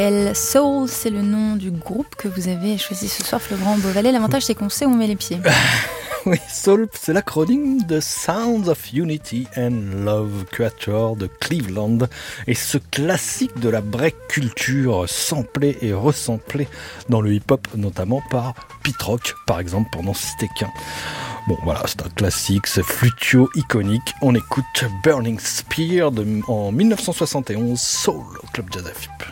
El Soul, c'est le nom du groupe que vous avez choisi ce soir, Florent Beauvalet. L'avantage, c'est qu'on sait où on met les pieds. Oui, Soul, c'est l'acronyme de Sounds of Unity and Love, Quatuor de Cleveland. Et ce classique de la break culture, samplé et resamplé dans le hip-hop, notamment par Pete Rock, par exemple, pour n'en citer qu'un. Bon, voilà, c'est un classique, c'est flutio iconique. On écoute Burning Spear en 1971, Soul, au Club Jazz AFIP.